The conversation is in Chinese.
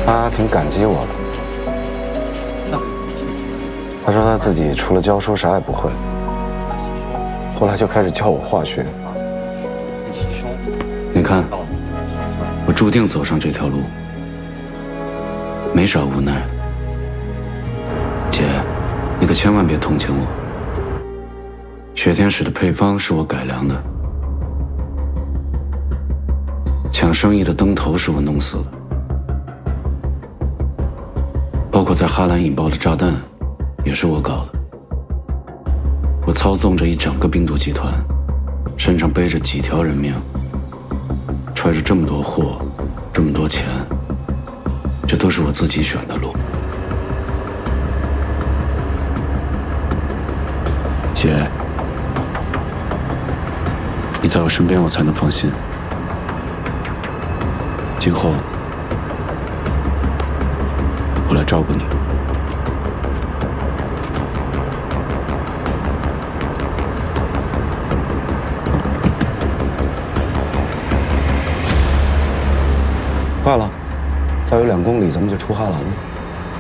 他挺感激我的。他说他自己除了教书啥也不会，后来就开始教我化学。 你看，我注定走上这条路，没啥无奈。姐，你可千万别同情我。雪天使的配方是我改良的，抢生意的灯头是我弄死的，包括在哈兰引爆的炸弹也是我搞的。我操纵着一整个病毒集团，身上背着几条人命，揣着这么多货，这么多钱，这都是我自己选的路。姐，你在我身边，我才能放心。今后，我来照顾你。 快了，再有2公里咱们就出哈兰了。